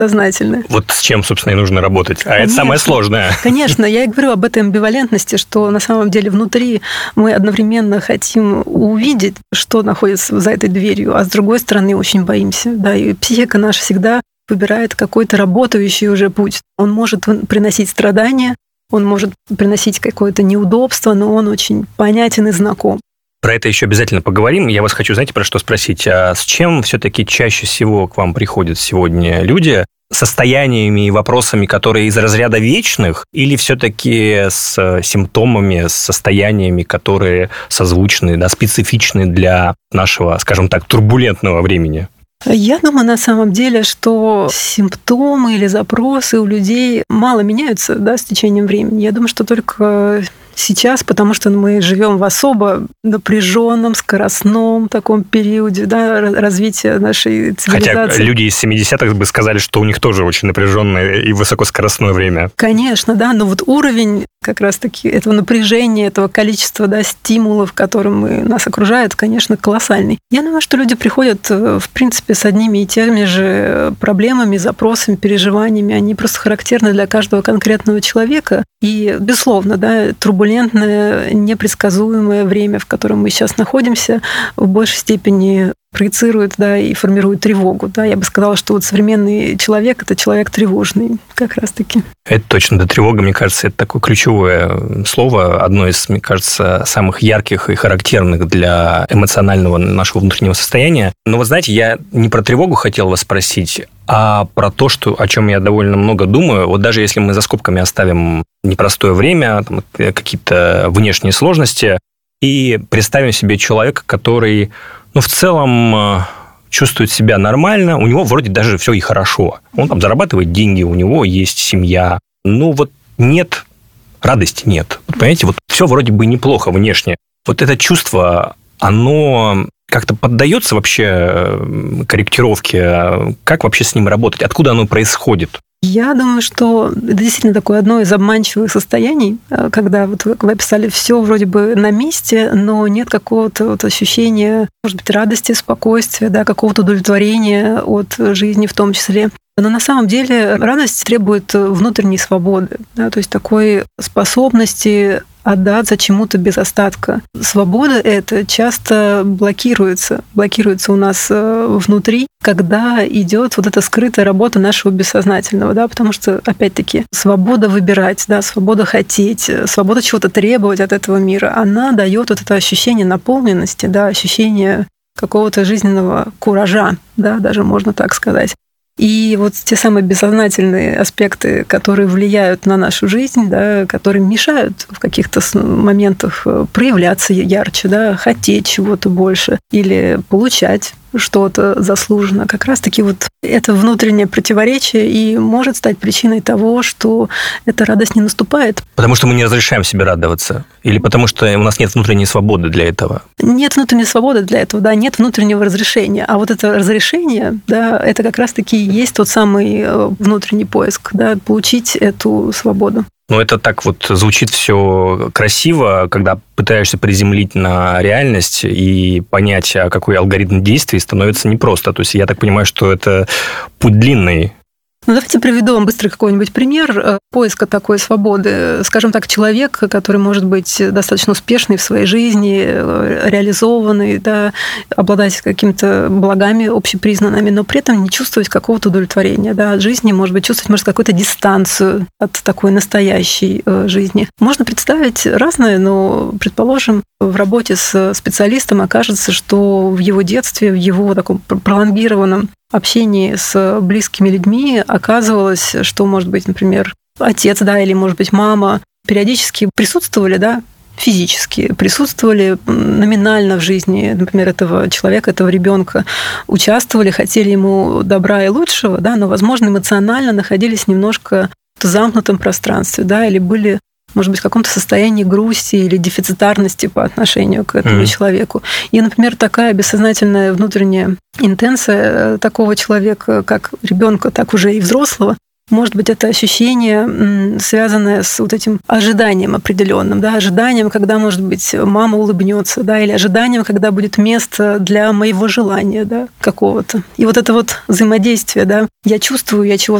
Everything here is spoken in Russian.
сознательное. Вот с чем, собственно, и нужно работать. А это самое сложное. Конечно, я и говорю об этой амбивалентности, что на самом деле внутри мы одновременно хотим увидеть, что находится за этой дверью, а с другой стороны очень боимся. Да, и психика наша всегда выбирает какой-то работающий уже путь. Он может приносить страдания, он может приносить какое-то неудобство, но он очень понятен и знаком. Про это еще обязательно поговорим. Я вас хочу, знаете, про что спросить? А с чем все-таки чаще всего к вам приходят сегодня люди? Состояниями и вопросами, которые из разряда вечных, или все-таки с симптомами, с состояниями, которые созвучны, да, специфичны для нашего, скажем так, турбулентного времени? Я думаю, на самом деле, что симптомы или запросы у людей мало меняются, да, с течением времени. Я думаю, что только сейчас, потому что мы живем в особо напряженном, скоростном таком периоде, да, развития нашей цивилизации. Хотя люди из 70-х бы сказали, что у них тоже очень напряженное и высокоскоростное время. Конечно, да, но вот уровень как раз-таки этого напряжения, этого количества, да, стимулов, которым нас окружают, конечно, колоссальный. Я думаю, что люди приходят, в принципе, с одними и теми же проблемами, запросами, переживаниями. Они просто характерны для каждого конкретного человека. И, безусловно, да, турбулентное, непредсказуемое время, в котором мы сейчас находимся, в большей степени проецирует, да, и формирует тревогу. Да. Я бы сказала, что вот современный человек – это человек тревожный, как раз-таки. Это точно. Да, тревога, мне кажется, это такое ключевое слово, одно из, мне кажется, самых ярких и характерных для эмоционального нашего внутреннего состояния. Но вы знаете, я не про тревогу хотел вас спросить, а про то, о чем я довольно много думаю. Вот даже если мы за скобками оставим непростое время, там, какие-то внешние сложности, и представим себе человека, который, в целом чувствует себя нормально, у него вроде даже все и хорошо. Он там зарабатывает деньги, у него есть семья. Нет радости, нет. Вот, понимаете, вот все вроде бы неплохо внешне. Вот это чувство, оно как-то поддается вообще корректировке? Как вообще с ним работать? Откуда оно происходит? Я думаю, что это действительно такое одно из обманчивых состояний, когда вот вы описали, все вроде бы на месте, но нет какого-то вот ощущения, может быть, радости, спокойствия, да, какого-то удовлетворения от жизни в том числе. Но на самом деле радость требует внутренней свободы, да, то есть такой способности отдаться чему-то без остатка. Свобода эта часто блокируется у нас внутри, когда идет вот эта скрытая работа нашего бессознательного, да, потому что, опять-таки, свобода выбирать, да, свобода хотеть, свобода чего-то требовать от этого мира, она дает вот это ощущение наполненности, да, ощущение какого-то жизненного куража, да, даже можно так сказать. И вот те самые бессознательные аспекты, которые влияют на нашу жизнь, да, которые мешают в каких-то моментах проявляться ярче, да, хотеть чего-то больше или получать что-то заслуженно. Как раз-таки вот это внутреннее противоречие и может стать причиной того, что эта радость не наступает. Потому что мы не разрешаем себе радоваться? Или потому что у нас нет внутренней свободы для этого? Нет внутренней свободы для этого, да, нет внутреннего разрешения. А вот это разрешение, да, это как раз-таки и есть тот самый внутренний поиск, да, получить эту свободу. Это так вот звучит все красиво, когда пытаешься приземлить на реальность и понять, какой алгоритм действий, становится непросто. То есть я так понимаю, что это путь длинный. Давайте приведу вам быстро какой-нибудь пример поиска такой свободы. Скажем так, человек, который может быть достаточно успешный в своей жизни, реализованный, да, обладать какими-то благами общепризнанными, но при этом не чувствовать какого-то удовлетворения, да, от жизни, может быть, чувствовать, какую-то дистанцию от такой настоящей жизни. Можно представить разное, но, предположим, в работе с специалистом окажется, что в его детстве, в его таком пролонгированном общении с близкими людьми оказывалось, что, может быть, например, отец, да, или, может быть, мама периодически присутствовали, да, физически присутствовали номинально в жизни, например, этого человека, этого ребенка, участвовали, хотели ему добра и лучшего, да, но, возможно, эмоционально находились немножко в замкнутом пространстве, да, или были, может быть, в каком-то состоянии грусти или дефицитарности по отношению к этому человеку. И, например, такая бессознательная внутренняя интенция такого человека, как ребенка, так уже и взрослого, Может быть, это ощущение, связанное с вот этим ожиданием определенным, да, ожиданием, когда, может быть, мама улыбнется, да, или ожиданием, когда будет место для моего желания, да, какого-то. И вот это вот взаимодействие, да, я чувствую, я чего